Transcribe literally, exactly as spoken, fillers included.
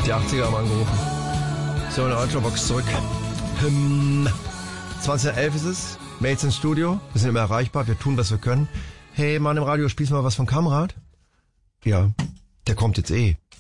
Die achtziger haben angerufen. So, in der Audiobox zurück. Hm. zwanzig Uhr elf ist es. Mails ins Studio. Wir sind immer erreichbar. Wir tun, was wir können. Hey, Mann im Radio, spielst du mal was von Kamrat? Ja, der kommt jetzt eh.